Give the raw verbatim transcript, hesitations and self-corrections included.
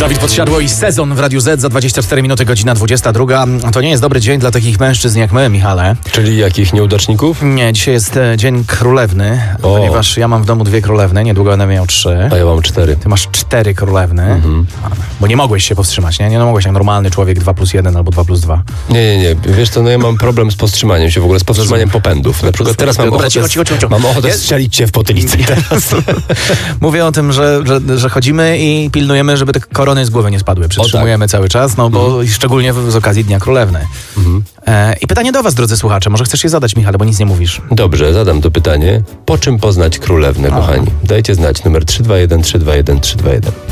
Dawid Podsiadło i Sezon w Radiu Z za dwadzieścia cztery minuty, godzina dwudziesta druga. To nie jest dobry dzień dla takich mężczyzn jak my, Michale. Czyli jakich nieudaczników? Nie, dzisiaj jest e, dzień królewny, O. ponieważ ja mam w domu dwie królewny, niedługo będę miał trzy. A ja mam cztery. Ty masz cztery królewny, Mhm. bo nie mogłeś się powstrzymać, nie? Nie no, mogłeś jak normalny człowiek dwa plus jeden albo dwa plus dwa. Nie, nie, nie. Wiesz co, no ja mam problem z powstrzymaniem się w ogóle, z powstrzymaniem popędów. Na przykład teraz mam Dobra, ochotę, cicho, cicho, cicho. mam ochotę Jest- strzelić cię w potylicę teraz. Mówię o tym, że, że, że chodzimy i pilnujemy, żeby te korony z głowy nie spadły. Przytrzymujemy cały czas, no bo Mhm. szczególnie w, z okazji Dnia Królewny. Mhm. E, I pytanie do was, drodzy słuchacze. Może chcesz je zadać, Michale, bo nic nie mówisz. Dobrze, zadam to pytanie. Po czym poznać królewnę, kochani? Dajcie znać. Numer trzy dwa jeden trzy dwa jeden trzy dwa jeden.